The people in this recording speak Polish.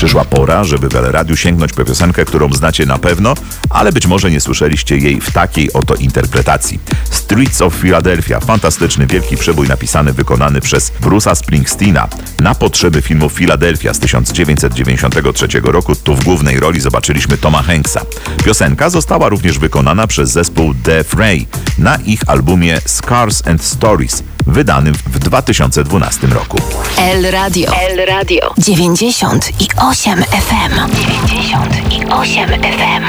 Przyszła pora, żeby w El Radiu sięgnąć po piosenkę, którą znacie na pewno, ale być może nie słyszeliście jej w takiej oto interpretacji. Streets of Philadelphia, fantastyczny, wielki przebój napisany, wykonany przez Bruce'a Springsteena na potrzeby filmu Philadelphia z 1993 roku. Tu w głównej roli zobaczyliśmy Toma Hanksa. Piosenka została również wykonana przez zespół The Fray na ich albumie Scars and Stories, wydanym w 2012 roku. El Radio 98 FM. 98 FM.